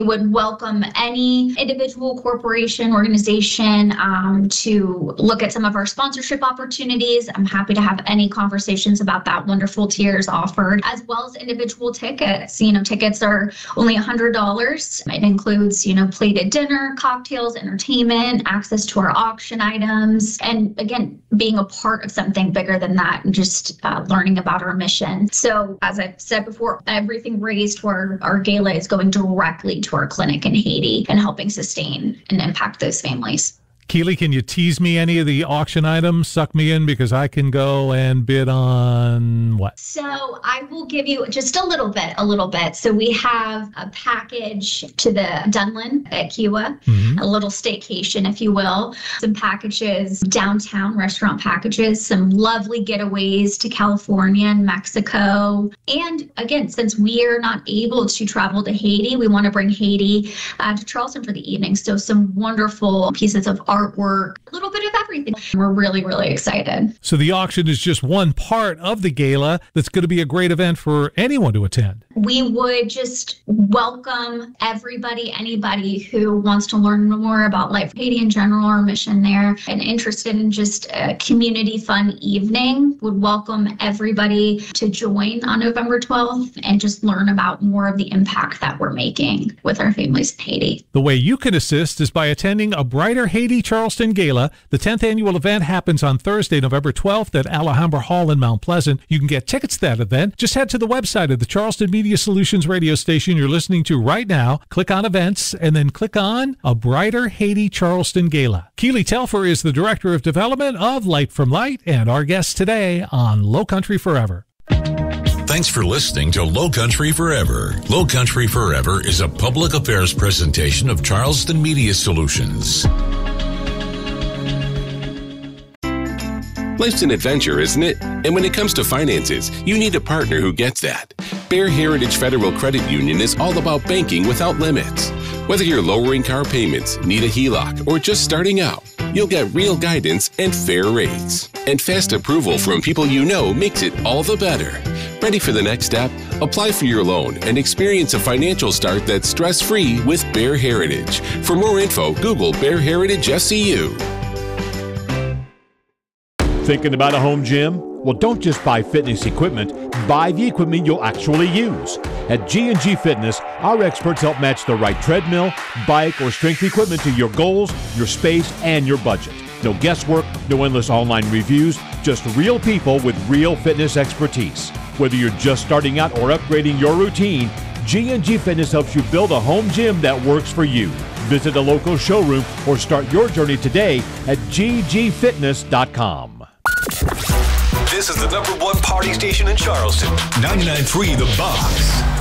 We would welcome any individual, corporation, organization to look at some of our sponsorship opportunities. I'm happy to have any conversations about that. Wonderful tiers offered, as well as individual tickets. Tickets are only $100. It includes, plated dinner, cocktails, entertainment, access to our auction items, and again, being a part of something bigger than that and just learning about our mission. So as I've said before, everything raised for our gala is going directly to our clinic in Haiti and helping sustain and impact those families. Keely, can you tease me any of the auction items? Suck me in, because I can go and bid on what? So I will give you just a little bit. So we have a package to the Dunlin at Kiwa, a little staycation, if you will. Some packages, downtown restaurant packages, some lovely getaways to California and Mexico. And again, since we are not able to travel to Haiti, we want to bring Haiti to Charleston for the evening. So some wonderful pieces of artwork, a little bit of everything. We're really, really excited. So the auction is just one part of the gala that's going to be a great event for anyone to attend. We would just welcome anybody who wants to learn more about Light for Haiti in general, our mission there, and interested in just a community fun evening. Would welcome everybody to join on November 12th and just learn about more of the impact that we're making with our families in Haiti. The way you can assist is by attending a Brighter Haiti Charleston Gala. The 10th annual event happens on Thursday, November 12th at Alhambra Hall in Mount Pleasant. You can get tickets to that event. Just head to the website of the Charleston Media Solutions radio station you're listening to right now. Click on events and then click on a Brighter Haiti Charleston Gala. Keely Telfer is the Director of Development of Light from Light and our guest today on Low Country Forever. Thanks for listening to Low Country Forever. Low Country Forever is a public affairs presentation of Charleston Media Solutions. Life's an adventure, isn't it? And when it comes to finances, you need a partner who gets that. Bear Heritage Federal Credit Union is all about banking without limits. Whether you're lowering car payments, need a HELOC, or just starting out, you'll get real guidance and fair rates. And fast approval from people you know makes it all the better. Ready for the next step? Apply for your loan and experience a financial start that's stress-free with Bear Heritage. For more info, Google Bear Heritage FCU. Thinking about a home gym? Well, don't just buy fitness equipment. Buy the equipment you'll actually use. At G&G Fitness, our experts help match the right treadmill, bike, or strength equipment to your goals, your space, and your budget. No guesswork, no endless online reviews, just real people with real fitness expertise. Whether you're just starting out or upgrading your routine, G&G Fitness helps you build a home gym that works for you. Visit a local showroom or start your journey today at ggfitness.com. This is the #1 party station in Charleston. 99.3 The Box.